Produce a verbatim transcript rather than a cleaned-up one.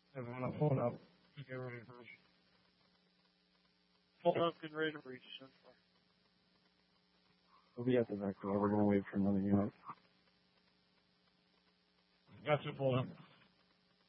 I'm gonna pull it up. Get ready for it. Pull up, get ready to breach. We'll be at the back door. We're gonna wait for another unit. Got you pulled up.